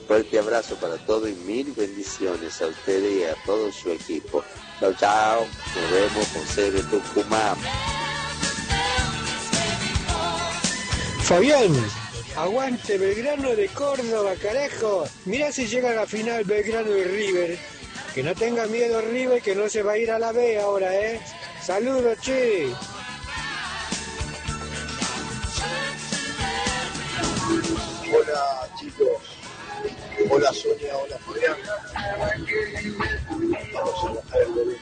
Fuerte abrazo para todos y mil bendiciones a ustedes y a todo su equipo. Chao, chao. Nos vemos con sede Tucumán. Fabián, aguante Belgrano de Córdoba, carajo. Mirá si llega a la final Belgrano y River. Que no tenga miedo River, que no se va a ir a la B ahora, ¿eh? Saludos, che. Hola, chicos. Hola, Sonia. Hola, Fabián. Vamos a bajar el volumen.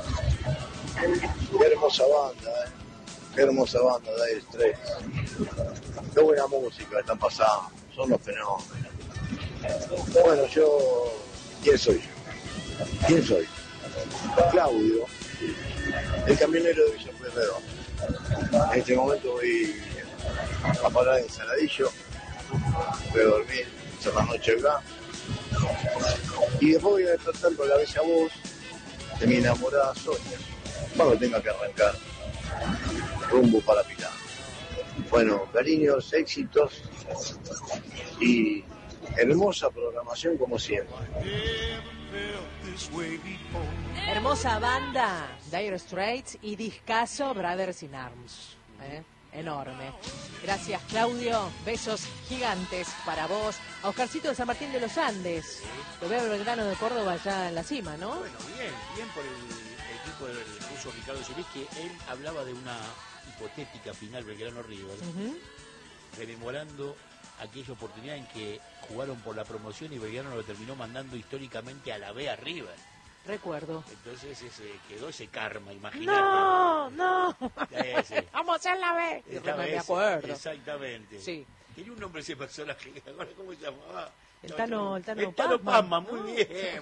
Qué hermosa banda, ¿eh? Qué hermosa banda, Dire Straits. Qué buena música están pasando. Son los fenómenos. Bueno, yo... ¿Quién soy? Claudio, el camionero de Villa Pueyrredón. En este momento voy a parar en Saladillo. Voy a dormir, hacer la noche acá. Y después voy a despertar con la bella voz de mi enamorada Sonia, cuando tenga que arrancar rumbo para Pilar. Bueno, cariños, éxitos y hermosa programación como siempre. Hermosa banda, Dire Straits, y discazo Brothers in Arms. Enorme. Gracias, Claudio. Besos gigantes para vos. A Oscarcito de San Martín de los Andes. Lo veo Belgrano de Córdoba allá en la cima, ¿no? Bueno, bien por el equipo del ruso Ricardo Solís, que él hablaba de una hipotética final Belgrano-River, rememorando aquella oportunidad en que jugaron por la promoción y Belgrano lo terminó mandando históricamente a la B a River. Recuerdo. Entonces quedó ese karma, imagínate. No. Vamos a la B. Me acuerdo. Exactamente. Sí. Tenía un nombre ese personaje, ¿ahora cómo se llamaba? El Tano Pazman, muy bien.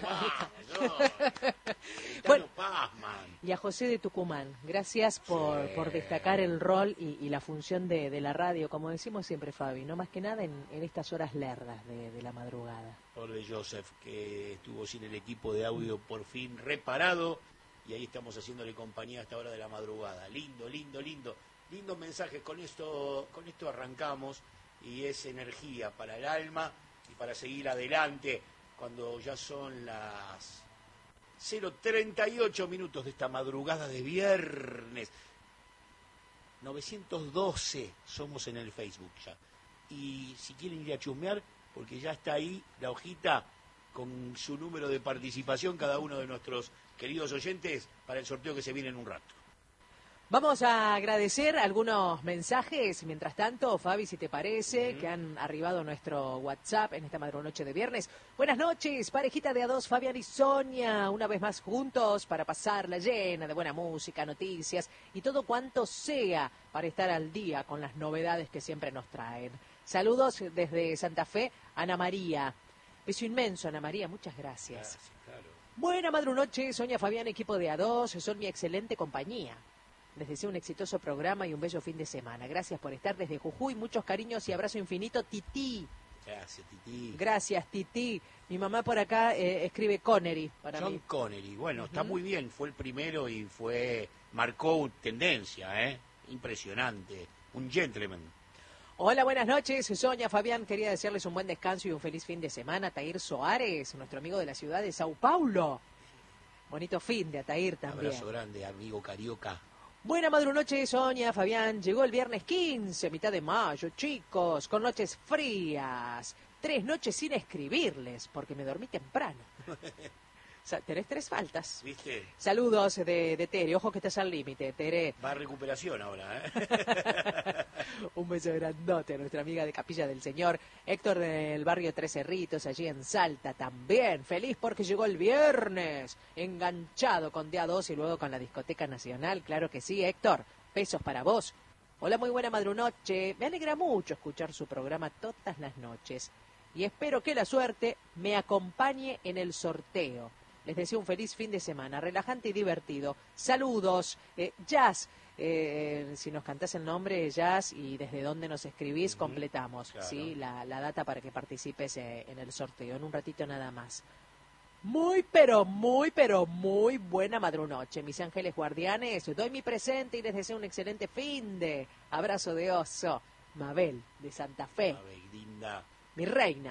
Bueno, y a José de Tucumán, gracias por destacar el rol y la función de la radio, como decimos siempre, Fabi, no más que nada en estas horas lerdas de la madrugada. Pobre Joseph, que estuvo sin el equipo de audio por fin reparado, y ahí estamos haciéndole compañía a esta hora de la madrugada. Lindos mensajes, con esto arrancamos, y es energía para el alma y para seguir adelante cuando ya son las 0:38 de esta madrugada de viernes. 912 somos en el Facebook ya. Y si quieren ir a chusmear, porque ya está ahí la hojita con su número de participación, cada uno de nuestros queridos oyentes, para el sorteo que se viene en un rato. Vamos a agradecer algunos mensajes, mientras tanto, Fabi, si te parece, que han arribado a nuestro WhatsApp en esta madrunoche de viernes. Buenas noches, parejita de a dos, Fabián y Sonia, una vez más juntos para pasarla llena de buena música, noticias y todo cuanto sea para estar al día con las novedades que siempre nos traen. Saludos desde Santa Fe, Ana María. Beso inmenso, Ana María, muchas gracias. Claro. Buena madrunoche, Sonia, Fabián, equipo de a dos, son mi excelente compañía. Les deseo un exitoso programa y un bello fin de semana. Gracias por estar desde Jujuy. Muchos cariños y abrazo infinito, Tití. Gracias, Tití. Gracias, Tití. Mi mamá por acá escribe Connery para John mí. Connery. Bueno, está muy bien. Fue el primero y marcó tendencia, Impresionante. Un gentleman. Hola, buenas noches. Sonia, Fabián, quería desearles un buen descanso y un feliz fin de semana. Atair Soares, nuestro amigo de la ciudad de Sao Paulo. Bonito fin de Atair también. Abrazo grande, amigo carioca. Buena madrunoche, Sonia, Fabián. Llegó el viernes 15, mitad de mayo, chicos, con noches frías. 3 noches sin escribirles, porque me dormí temprano. O sea, tenés 3 faltas. ¿Viste? Saludos de Tere. Ojo que estás al límite, Tere. Va a recuperación ahora, Un beso grandote a nuestra amiga de Capilla del Señor. Héctor del barrio Tres Cerritos, allí en Salta también. Feliz porque llegó el viernes. Enganchado con DA2 y luego con la Discoteca Nacional. Claro que sí, Héctor. Besos para vos. Hola, muy buena madrunoche. Me alegra mucho escuchar su programa todas las noches. Y espero que la suerte me acompañe en el sorteo. Les deseo un feliz fin de semana, relajante y divertido. Saludos. Jazz, si nos cantás el nombre, Jazz, y desde dónde nos escribís, completamos, claro, ¿sí? La data para que participes en el sorteo, en un ratito nada más. Muy buena madrunoche, mis ángeles guardianes. Doy mi presente y les deseo un excelente fin de. Abrazo de oso. Mabel, de Santa Fe. Mabel, linda. Mi reina.